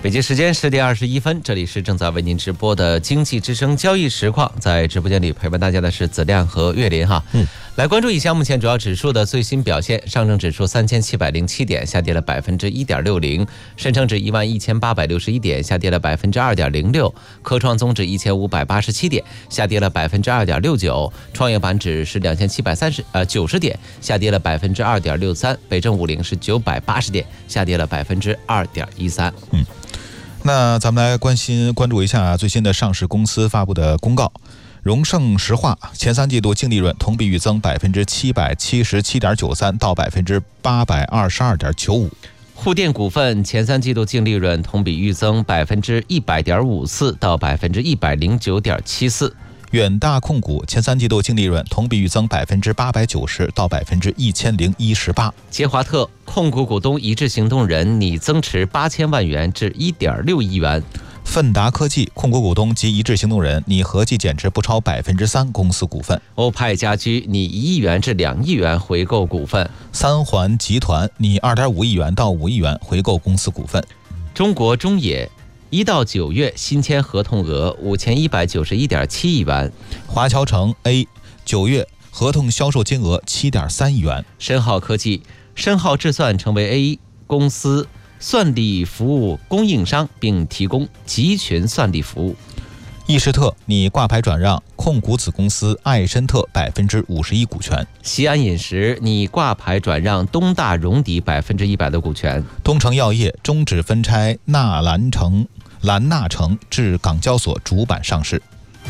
北京时间10点21分，这里是正在为您直播的经济之声交易实况，在直播间里陪伴大家的是子亮和岳林哈。来关注一下目前主要指数的最新表现，上证指数3707点，下跌了1.60%；深成指11861点，下跌了2.06%；科创综指1587点，下跌了2.69%；创业板指是2790点，下跌了2.63%；北证50是980点，下跌了2.13%。 那咱们来关注一下最新的上市公司发布的公告。荣盛石化前3季度净利润同比预增777.93%到822.95%。 沪电股份前3季度净利润同比预增100.54%到109.74%。 远大控股前3季度净利润同比预增890%到1018%。 捷华特控股股东一致行动人拟增持8000万元至1.6亿元。 奋达科技控股股东及一致行动人拟合计减持不超3%公司股份。 欧派家居拟1亿元至2亿元回购股份。 三环集团拟2.5亿元到5亿元回购公司股份。 中国中冶1到9月新签合同额5191.7亿元。 华侨城 A 9月合同销售金额7.3亿元。 深浩科技深浩智算成为 A 公司算力服务供应商，并提供集群算力服务。 易士特拟挂牌转让控股子公司爱申特51%股权。 西安饮食拟挂牌转让东大荣迪100%的股权。 东城药业终止分拆兰纳城至港交所主板上市。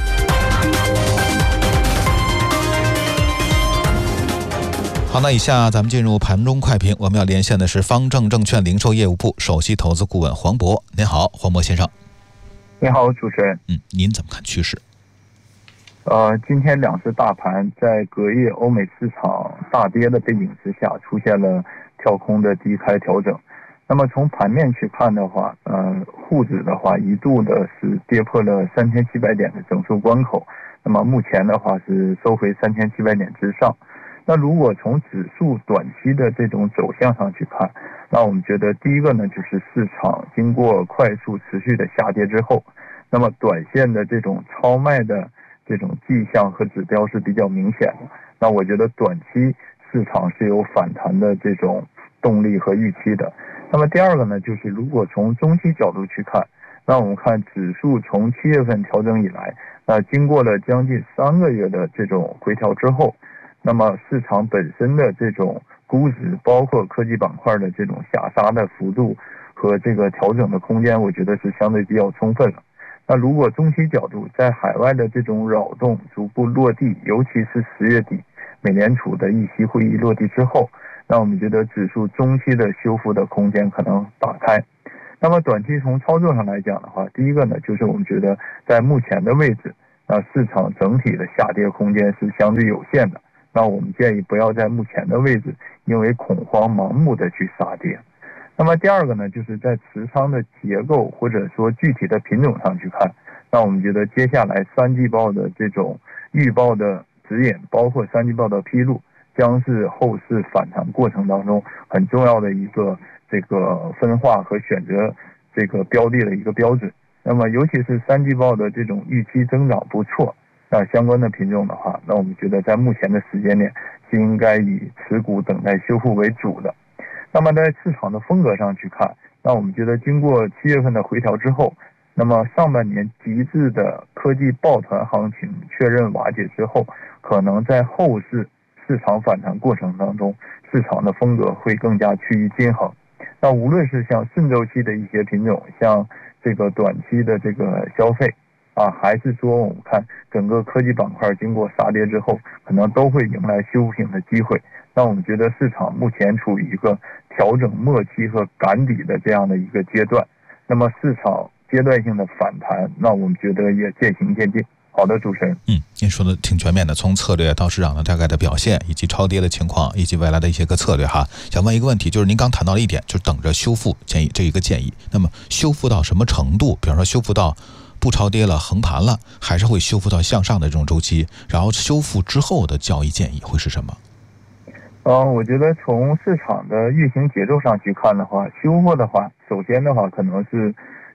好，那以下咱们进入盘中快评，我们要连线的是方正证券零售业务部首席投资顾问黄渤。您好，黄渤先生。 你好，主持人。 您怎么看趋势？ 今天两市大盘在隔夜欧美市场大跌的背景之下，出现了跳空的低开调整。那么从盘面去看的话，沪指的话一度的是跌破了3700点的整数关口，那么目前的话是收回3700点之上。那如果从指数短期的这种走向上去看，那我们觉得第一个呢，就是市场经过快速持续的下跌之后，那么短线的这种超卖的这种迹象和指标是比较明显的。那我觉得短期市场是有反弹的这种动力和预期的。那么第二个呢，就是如果从中期角度去看，那我们看指数从7月份调整以来，经过了将近3个月的这种回调之后，那么市场本身的这种估值，包括科技板块的这种下杀的幅度和这个调整的空间，我觉得是相对比较充分了。那如果中期角度，在海外的这种扰动逐步落地，尤其是10月底美联储的议息会议落地之后，那我们觉得指数中期的修复的空间可能打开。那么短期从操作上来讲的话，第一个呢，就是我们觉得在目前的位置，市场整体的下跌空间是相对有限的。那我们建议不要在目前的位置因为恐慌盲目的去杀跌。那么第二个呢，就是在持仓的结构或者说具体的品种上去看，那我们觉得接下来3季报的这种预报的指引，包括3季报的披露，将是后市反弹过程当中很重要的一个这个分化和选择这个标的的一个标准。那么尤其是3季报的这种预期增长不错，那相关的品种的话，那我们觉得在目前的时间点是应该以持股等待修复为主的。那么在市场的风格上去看，那我们觉得经过7月份的回调之后，那么上半年极致的科技抱团行情确认瓦解之后，可能在后市场反弹过程当中，市场的风格会更加趋于均衡。那无论是像顺周期的一些品种，像这个短期的这个消费还是说我们看整个科技板块经过杀跌之后，可能都会迎来修复性的机会。那我们觉得市场目前处于一个调整末期和赶底的这样的一个阶段，那么市场阶段性的反弹，那我们觉得也渐行渐近。好的，主持人。 您说的挺全面的，从策略到市场的大概的表现，以及超跌的情况，以及未来的一些个策略哈。想问一个问题，就是您刚谈到了一点，就是等着修复这一个建议。那么修复到什么程度？比方说修复到不超跌了，横盘了，还是会修复到向上的这种周期？然后修复之后的交易建议会是什么？ 我觉得从市场的运行节奏上去看的话，修复的话，首先的话可能是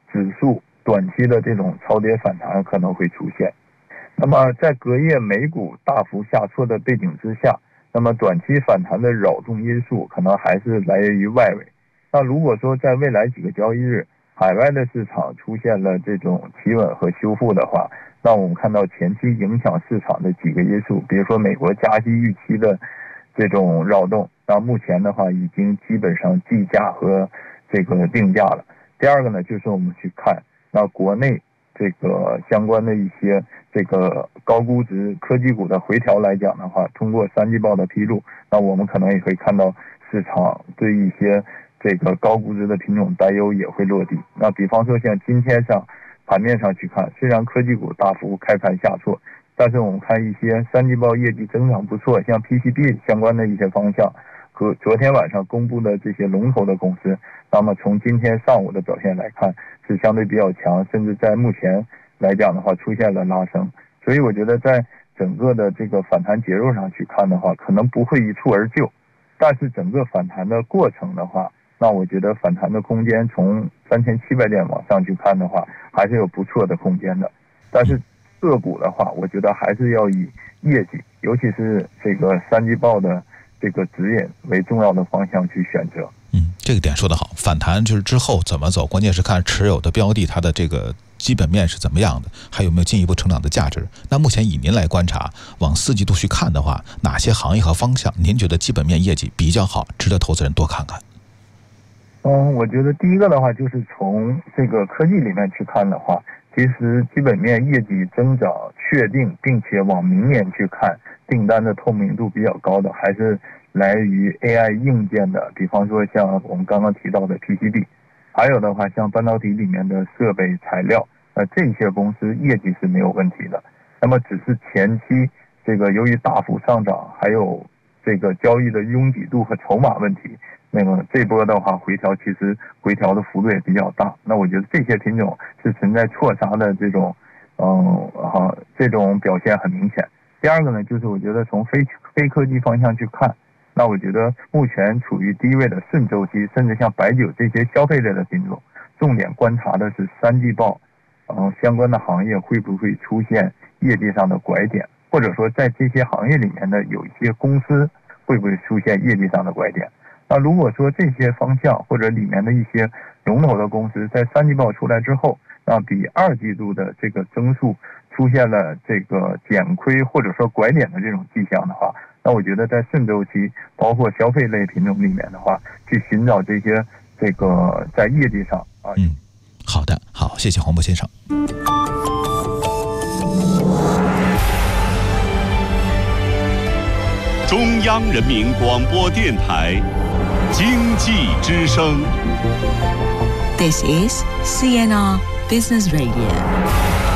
指数短期的这种超跌反弹可能会出现。那么在隔夜美股大幅下挫的背景之下，那么短期反弹的扰动因素可能还是来源于外围。那如果说在未来几个交易日，海外的市场出现了这种企稳和修复的话，那我们看到前期影响市场的几个因素，比如说美国加息预期的这种扰动，那目前的话已经基本上计价和这个定价了。第二个呢，就是我们去看那国内这个相关的一些这个高估值科技股的回调来讲的话，通过三季报的披露，那我们可能也会看到市场对一些这个高估值的品种担忧也会落地。那比方说像今天上盘面上去看，虽然科技股大幅开盘下挫，但是我们看一些三季报业绩增长不错，像 PCB 相关的一些方向和昨天晚上公布的这些龙头的公司，那么从今天上午的表现来看是相对比较强，甚至在目前来讲的话出现了拉升。所以我觉得在整个的这个反弹节奏上去看的话，可能不会一蹴而就，但是整个反弹的过程的话，那我觉得反弹的空间从3700点往上去看的话，还是有不错的空间的。但是个股的话，我觉得还是要以业绩，尤其是这个三季报的这个指引为重要的方向去选择。 这个点说得好，反弹就是之后怎么走，关键是看持有的标的它的这个基本面是怎么样的，还有没有进一步成长的价值。那目前以您来观察，往4季度去看的话，哪些行业和方向您觉得基本面业绩比较好，值得投资人多看看？ 我觉得第一个的话，就是从这个科技里面去看的话，其实基本面业绩增长确定，并且往明年去看，订单的透明度比较高的，还是来源于 AI 硬件的，比方说像我们刚刚提到的 PCB， 还有的话像半导体里面的设备材料，这些公司业绩是没有问题的。那么只是前期这个由于大幅上涨，还有这个交易的拥挤度和筹码问题，那么这波的话回调，其实回调的幅度也比较大。那我觉得这些品种是存在错杀的这种这种表现很明显。第二个呢，就是我觉得从非科技方向去看，那我觉得目前处于低位的顺周期，甚至像白酒这些消费类的品种，重点观察的是三季报，相关的行业会不会出现业绩上的拐点，或者说在这些行业里面的有一些公司会不会出现业绩上的拐点。那如果说这些方向或者里面的一些龙头的公司在三季报出来之后，那比二季度的这个增速出现了这个减亏或者说拐点的这种迹象的话，那我觉得在顺周期包括消费类品种里面的话，去寻找这些这个在业绩上好的，好，谢谢黄渤先生。 中央人民广播电台经济之声。 This is CNR Business Radio.